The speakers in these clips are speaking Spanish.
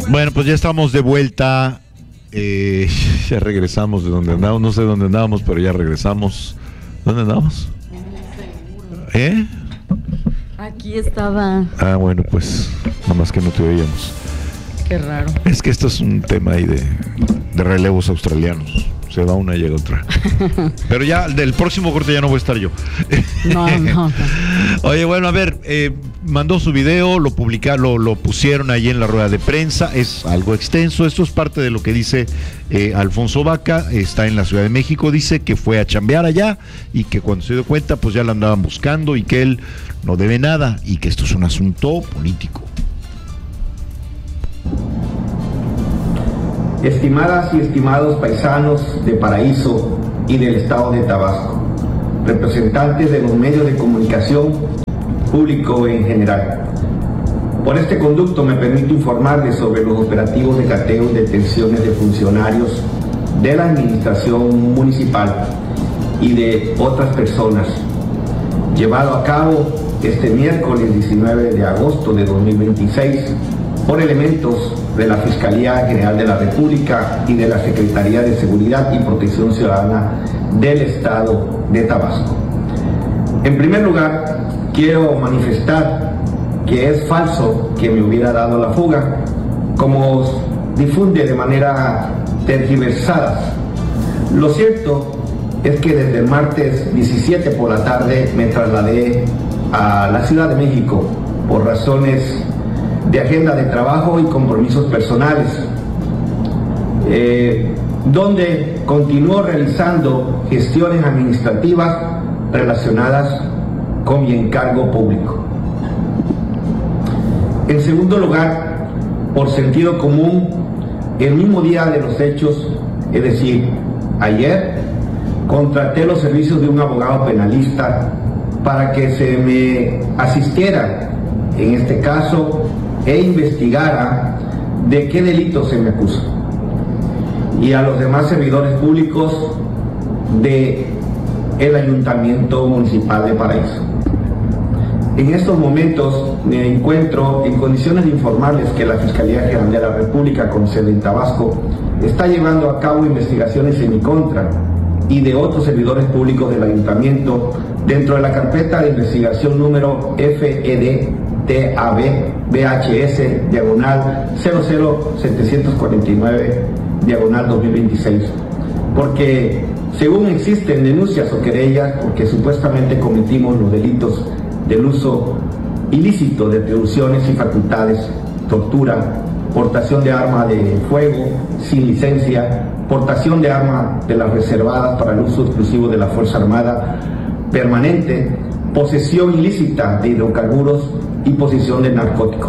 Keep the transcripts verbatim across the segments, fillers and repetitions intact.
Bueno, pues ya estamos de vuelta. Eh, ya regresamos de donde andábamos. No sé dónde andábamos, pero ya regresamos. ¿Dónde andábamos? ¿Eh? Aquí estaba. Ah, bueno, pues nada más que no te oíamos. Qué raro. Es que esto es un tema ahí de, de relevos australianos. Se va una y llega otra. Pero ya del próximo corte ya no voy a estar yo. No, no, no. Oye, bueno, a ver, eh, mandó su video, lo publicaron, lo, lo pusieron ahí en la rueda de prensa. Es algo extenso. Esto es parte de lo que dice eh, Alfonso Vaca. Está en la Ciudad de México. Dice que fue a chambear allá y que cuando se dio cuenta, pues ya la andaban buscando y que él no debe nada y que esto es un asunto político. Estimadas y estimados paisanos de Paraíso y del estado de Tabasco, representantes de los medios de comunicación, público en general. Por este conducto me permito informarles sobre los operativos de cateo y detenciones de funcionarios de la administración municipal y de otras personas, llevado a cabo este miércoles diecinueve de agosto de dos mil veintiséis por elementos de la Fiscalía General de la República y de la Secretaría de Seguridad y Protección Ciudadana del Estado de Tabasco. En primer lugar, quiero manifestar que es falso que me hubiera dado la fuga, como difunde de manera tergiversada. Lo cierto es que desde el martes diecisiete por la tarde me trasladé a la Ciudad de México por razones de agenda de trabajo y compromisos personales, eh, donde continuó realizando gestiones administrativas relacionadas con mi encargo público. En segundo lugar, por sentido común, el mismo día de los hechos, es decir, ayer, contraté los servicios de un abogado penalista para que se me asistiera en este caso e investigara de qué delito se me acusa, y a los demás servidores públicos de el Ayuntamiento Municipal de Paraíso. En estos momentos me encuentro en condiciones de informarles que la Fiscalía General de la República, con sede en Tabasco, está llevando a cabo investigaciones en mi contra y de otros servidores públicos del Ayuntamiento dentro de la carpeta de investigación número F E D T A B B H S diagonal cero cero setecientos cuarenta y nueve diagonal dos mil veintiséis, porque según existen denuncias o querellas, porque supuestamente cometimos los delitos del uso ilícito de atribuciones y facultades, tortura, portación de arma de fuego sin licencia, portación de arma de las reservadas para el uso exclusivo de la Fuerza Armada permanente, posesión ilícita de hidrocarburos y posesión de narcóticos.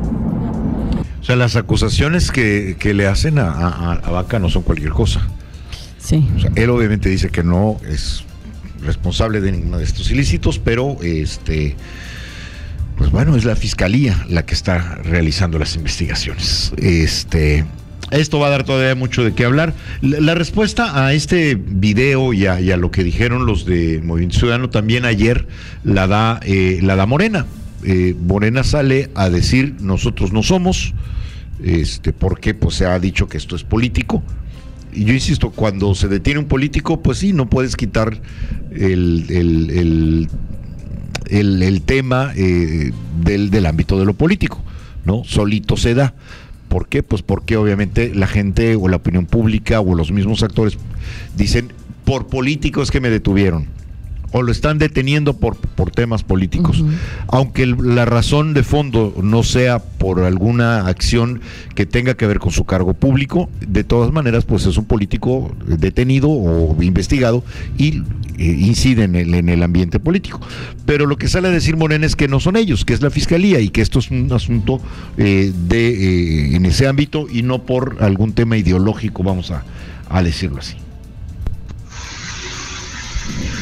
O sea, las acusaciones que, que le hacen a, a, a Vaca no son cualquier cosa. Sí. O sea, él obviamente dice que no es responsable de ninguno de estos ilícitos, pero este, pues bueno, es la Fiscalía la que está realizando las investigaciones. Este, esto va a dar todavía mucho de qué hablar. La, la respuesta a este video y a, y a lo que dijeron los de Movimiento Ciudadano también ayer la da, eh, la da Morena. Eh, Morena sale a decir nosotros no somos, este, porque pues se ha dicho que esto es político. Y yo insisto, cuando se detiene un político, pues sí, no puedes quitar el, el, el, el, el tema eh, del, del ámbito de lo político, ¿no? Solito se da. ¿Por qué? Pues porque obviamente la gente o la opinión pública o los mismos actores dicen, por políticos que me detuvieron, o lo están deteniendo por, por temas políticos, uh-huh. Aunque el, la razón de fondo no sea por alguna acción que tenga que ver con su cargo público, de todas maneras pues es un político detenido o investigado y eh, incide en el, en el ambiente político. Pero lo que sale a decir Morena es que no son ellos, que es la Fiscalía y que esto es un asunto eh, de eh, en ese ámbito y no por algún tema ideológico, vamos a, a decirlo así.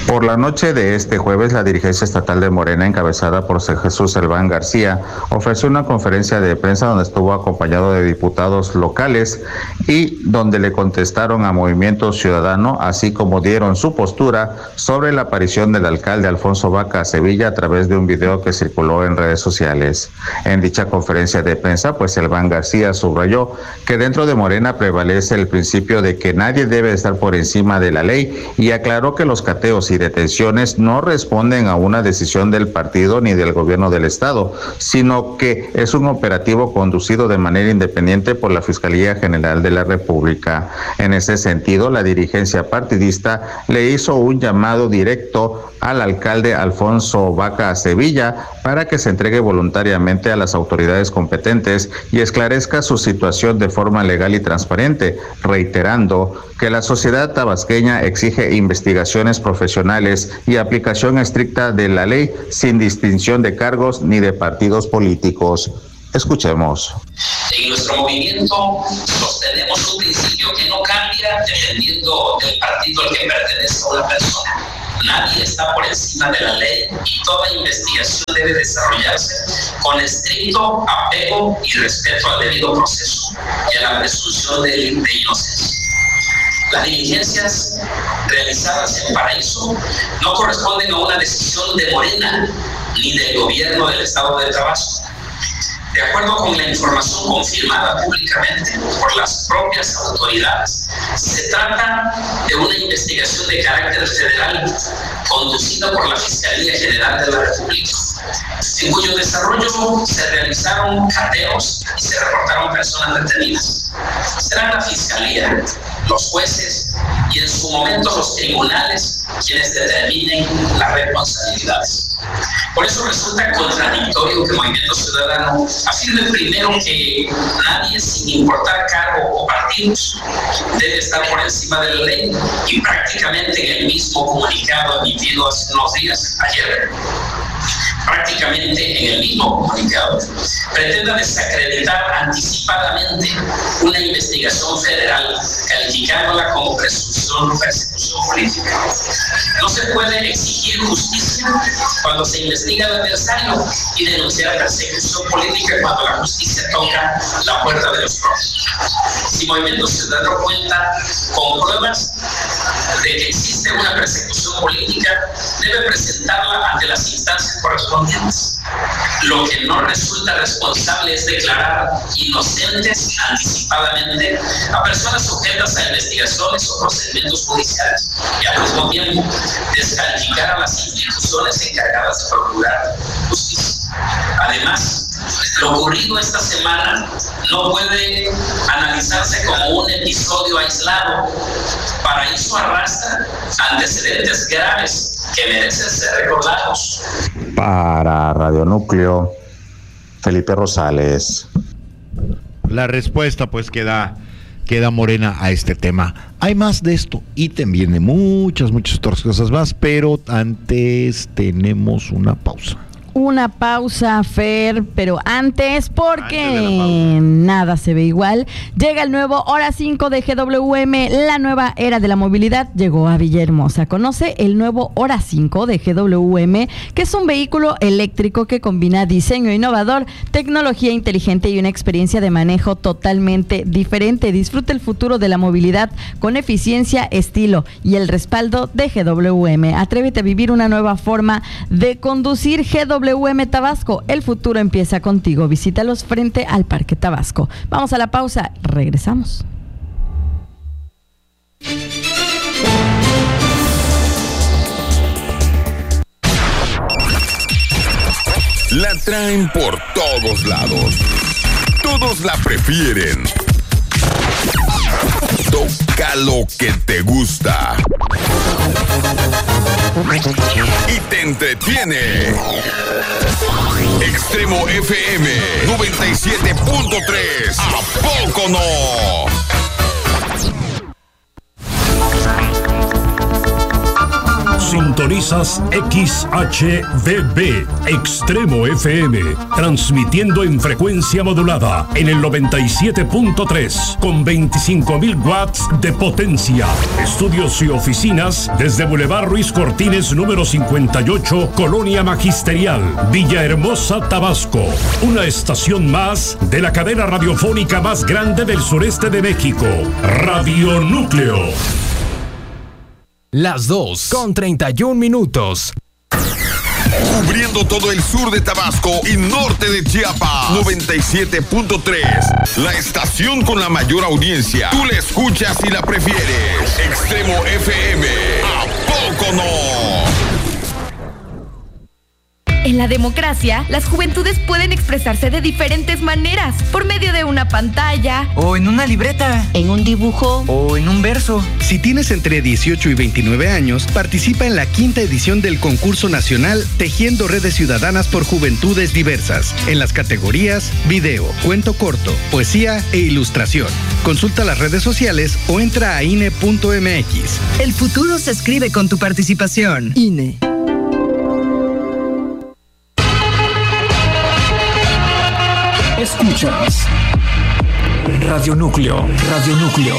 Por la noche de este jueves, la dirigencia estatal de Morena, encabezada por Jesús Elván García, ofreció una conferencia de prensa donde estuvo acompañado de diputados locales y donde le contestaron a Movimiento Ciudadano, así como dieron su postura sobre la aparición del alcalde Alfonso Vaca Sevilla a través de un video que circuló en redes sociales. En dicha conferencia de prensa, pues Elván García subrayó que dentro de Morena prevalece el principio de que nadie debe estar por encima de la ley y aclaró que los cateos y detenciones no responden a una decisión del partido ni del gobierno del estado, sino que es un operativo conducido de manera independiente por la Fiscalía General de la República. En ese sentido, la dirigencia partidista le hizo un llamado directo al alcalde Alfonso Vaca Sevilla para que se entregue voluntariamente a las autoridades competentes y esclarezca su situación de forma legal y transparente, reiterando que la sociedad tabasqueña exige investigaciones profesionales y aplicación estricta de la ley sin distinción de cargos ni de partidos políticos. Escuchemos. En nuestro movimiento sostenemos un principio que no cambia dependiendo del partido al que pertenece una persona. Nadie está por encima de la ley y toda investigación debe desarrollarse con estricto apego y respeto al debido proceso y a la presunción de, de inocencia. Las diligencias realizadas en Paraíso no corresponden a una decisión de Morena ni del gobierno del estado de Tabasco. De acuerdo con la información confirmada públicamente por las propias autoridades, se trata de una investigación de carácter federal conducida por la Fiscalía General de la República, en cuyo desarrollo se realizaron cateos y se reportaron personas detenidas. Serán la Fiscalía, los jueces y en su momento los tribunales quienes determinen las responsabilidades. Por eso resulta contradictorio que Movimiento Ciudadano afirme primero que nadie, sin importar cargo o partidos, debe estar por encima de la ley y prácticamente en el mismo comunicado emitido hace unos días, ayer, prácticamente en el mismo comunicado, pretenda desacreditar anticipadamente una investigación federal, calificándola como presunción, persecución política. No se puede exigir justicia cuando se investiga al adversario y denunciar persecución política cuando la justicia toca la puerta de los propios. Si Movimiento Ciudadano cuenta con pruebas de que existe una persecución política, debe presentarla ante las instancias correspondientes. Lo que no resulta responsable es declarar inocentes anticipadamente a personas sujetas a investigaciones o procedimientos judiciales y al mismo tiempo descalificar a las instituciones encargadas de procurar justicia. Además, lo ocurrido esta semana no puede analizarse como un episodio aislado. Paraíso arrastra antecedentes graves que merecen ser recordados. Para Radio Núcleo, Felipe Rosales. La respuesta pues queda, queda Morena a este tema. Hay más de esto y también de muchas, muchas otras cosas más, pero antes tenemos una pausa. Una pausa, Fer, pero antes, porque Antes nada se ve igual, llega el nuevo Hora cinco de G W M, la nueva era de la movilidad llegó a Villahermosa. Conoce el nuevo Hora cinco de G W M, que es un vehículo eléctrico que combina diseño innovador, tecnología inteligente y una experiencia de manejo totalmente diferente. Disfruta el futuro de la movilidad con eficiencia, estilo y el respaldo de G W M. Atrévete a vivir una nueva forma de conducir. G W M Tabasco, el futuro empieza contigo. Visítalos frente al Parque Tabasco. Vamos a la pausa, regresamos. La traen por todos lados. Todos la prefieren. Toca lo que te gusta. Y te entretiene. Extremo F M noventa y siete punto tres. ¿A poco no? Sintoniza Sintonizas X H V B, Extremo F M, transmitiendo en frecuencia modulada en el noventa y siete punto tres, con veinticinco mil watts de potencia. Estudios y oficinas desde Boulevard Ruiz Cortines, número cincuenta y ocho, Colonia Magisterial, Villahermosa, Tabasco. Una estación más de la cadena radiofónica más grande del sureste de México, Radio Núcleo. Las dos con treinta y un minutos. Cubriendo todo el sur de Tabasco y norte de Chiapas. noventa y siete punto tres. La estación con la mayor audiencia. Tú la escuchas y la prefieres. Extremo F M. ¿A poco no? En la democracia, las juventudes pueden expresarse de diferentes maneras, por medio de una pantalla, o en una libreta, en un dibujo, o en un verso. Si tienes entre dieciocho y veintinueve años, participa en la quinta edición del concurso nacional Tejiendo Redes Ciudadanas por Juventudes Diversas, en las categorías video, cuento corto, poesía e ilustración. Consulta las redes sociales o entra a I N E punto M X. El futuro se escribe con tu participación. I N E. Escuchas Radio Núcleo, Radio Núcleo.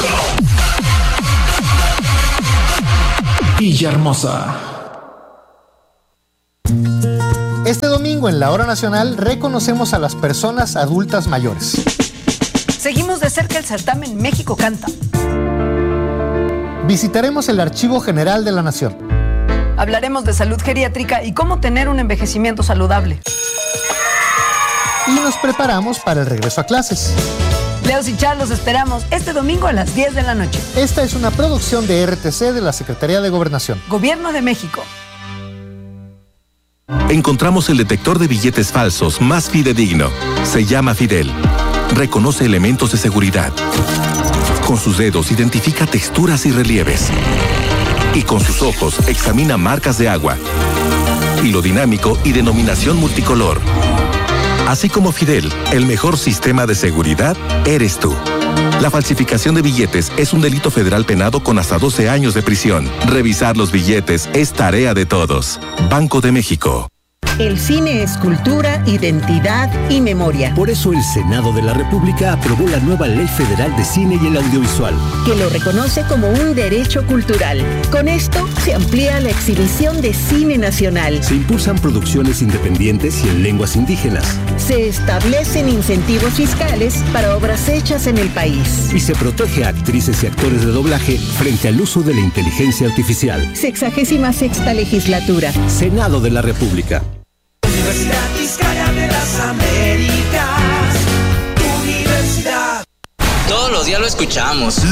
Villahermosa. Este domingo en la Hora Nacional reconocemos a las personas adultas mayores. Seguimos de cerca el certamen México Canta. Visitaremos el Archivo General de la Nación. Hablaremos de salud geriátrica y cómo tener un envejecimiento saludable. Y nos preparamos para el regreso a clases. Leos y Char los esperamos este domingo a las diez de la noche. Esta es una producción de R T C de la Secretaría de Gobernación. Gobierno de México. Encontramos el detector de billetes falsos más fidedigno. Se llama Fidel. Reconoce elementos de seguridad. Con sus dedos identifica texturas y relieves. Y con sus ojos examina marcas de agua. Hilo dinámico y denominación multicolor. Así como Fidel, el mejor sistema de seguridad eres tú. La falsificación de billetes es un delito federal penado con hasta doce años de prisión. Revisar los billetes es tarea de todos. Banco de México. El cine es cultura, identidad y memoria. Por eso el Senado de la República aprobó la nueva Ley Federal de Cine y el Audiovisual, que lo reconoce como un derecho cultural. Con esto se amplía la exhibición de cine nacional. Se impulsan producciones independientes y en lenguas indígenas. Se establecen incentivos fiscales para obras hechas en el país. Y se protege a actrices y actores de doblaje frente al uso de la inteligencia artificial. Sexagésima sexta legislatura. Senado de la República. Universidad Vizcaya de las Américas. Universidad. Todos los días lo escuchamos.